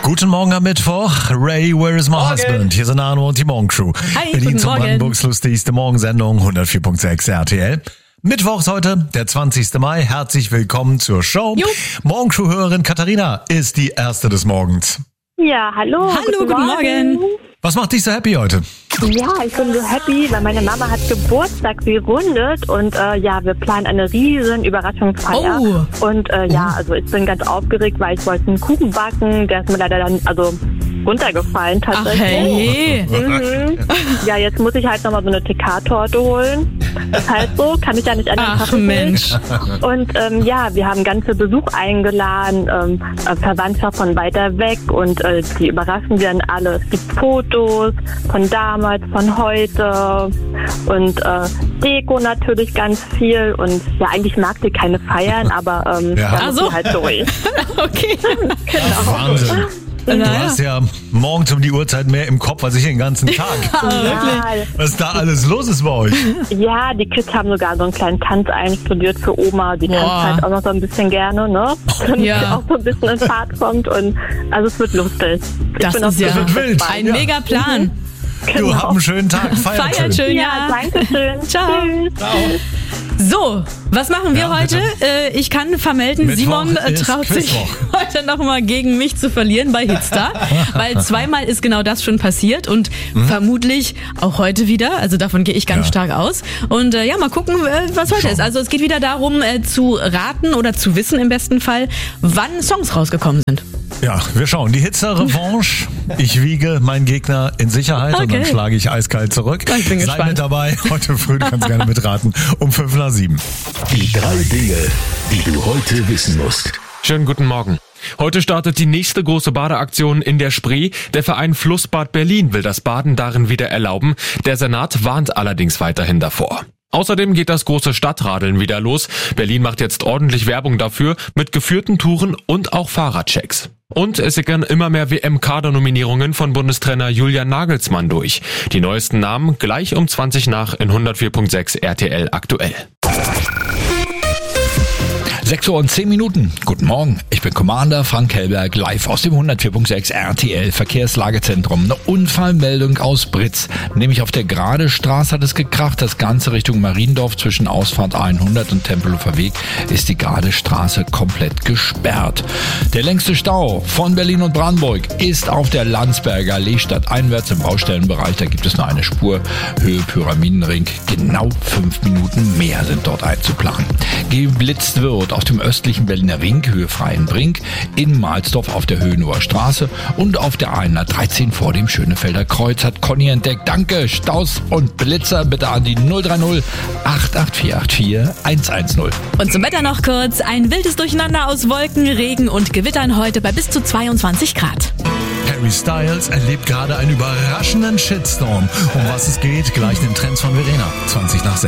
Guten Morgen am Mittwoch. Ray, where is my husband? Hier sind Arno und die Morgencrew. Hi, Berlin guten zum Morgen. Brandenburgs lustigste Morgensendung, 104.6 RTL. Mittwochs heute, der 20. Mai. Herzlich willkommen zur Show. Jo. Morgencrew-Hörerin Katharina ist die erste des Morgens. Ja, hallo. Hallo, guten Morgen. Was macht dich so happy heute? Ja, ich bin so happy, weil meine Mama hat Geburtstag, sie rundet und wir planen eine riesen Überraschungsfeier. Oh. Und also ich bin ganz aufgeregt, weil ich wollte einen Kuchen backen, der ist mir leider dann runtergefallen Ach tatsächlich. hey. Ja, jetzt muss ich halt nochmal so eine TK-Torte holen. Das heißt so, kann ich ja nicht anders Ach Mensch. Und wir haben ganze Besuch eingeladen, Verwandtschaft von weiter weg und die überraschen wir dann alle. Es gibt Fotos von damals, von heute und Deko natürlich ganz viel und ja, eigentlich mag sie keine feiern, aber Ja. da Ach muss so. sie halt durch. Okay. Wahnsinn. Du Naja. hast ja morgens um die Uhrzeit mehr im Kopf als ich den ganzen Tag. Ja, Was da alles los ist bei euch? ja, die Kids haben sogar so einen kleinen Tanz einstudiert für Oma. Die tanzt Boah. halt auch noch so ein bisschen gerne, ne? Damit Ja. sie auch so ein bisschen in Fahrt kommt und also es wird lustig. Das bin auch ist ja wird wild. ein Ja. mega Plan. Du, hab einen schönen Tag. Feiert Feiert schön, Ja, ja. danke schön. Ciao. Tschüss. So, was machen wir Ja, heute? Ich kann vermelden, Mittwoch Simon ist traut sich Quizwoch. heute nochmal gegen mich zu verlieren bei Hitstar, weil zweimal ist genau das schon passiert und vermutlich auch heute wieder, also davon gehe ich ganz Ja. stark aus. Und mal gucken, was heute ist. Also es geht wieder darum, zu raten oder zu wissen im besten Fall, wann Songs rausgekommen sind. Ja, wir schauen. Die Hitzer-Revanche. Ich wiege meinen Gegner in Sicherheit und dann Okay. schlage ich eiskalt zurück. Ich bin Sei gespannt. mit dabei. Heute früh, du kannst gerne mitraten. Um 5:07. Die 3 Dinge, die du heute wissen musst. Schönen guten Morgen. Heute startet die nächste große Badeaktion in der Spree. Der Verein Flussbad Berlin will das Baden darin wieder erlauben. Der Senat warnt allerdings weiterhin davor. Außerdem geht das große Stadtradeln wieder los. Berlin macht jetzt ordentlich Werbung dafür mit geführten Touren und auch Fahrradchecks. Und es sickern immer mehr WM-Kader-Nominierungen von Bundestrainer Julian Nagelsmann durch. Die neuesten Namen gleich um 20 nach in 104.6 RTL aktuell. 6:10 Uhr. Guten Morgen, ich bin Commander Frank Hellberg, live aus dem 104.6 RTL Verkehrslagezentrum. Eine Unfallmeldung aus Britz. Nämlich auf der Gradestraße hat es gekracht. Das Ganze Richtung Mariendorf zwischen Ausfahrt 100 und Tempelhofer Weg ist die Gradestraße komplett gesperrt. Der längste Stau von Berlin und Brandenburg ist auf der Landsberger Allee stadteinwärts im Baustellenbereich. Da gibt es nur eine Spur, Höhe Pyramidenring. Genau 5 Minuten mehr sind dort einzuplanen. Geblitzt wird auf dem östlichen Berliner Ring, Höhe Freienbrink, in Mahlsdorf auf der Höhenauer Straße und auf der 113 vor dem Schönefelder Kreuz hat Conny entdeckt. Danke, Staus und Blitzer bitte an die 030 88484 110. Und zum Wetter noch kurz. Ein wildes Durcheinander aus Wolken, Regen und Gewittern heute bei bis zu 22 Grad. Harry Styles erlebt gerade einen überraschenden Shitstorm. Um was es geht, gleich in den Trends von Verena. 20 nach 6.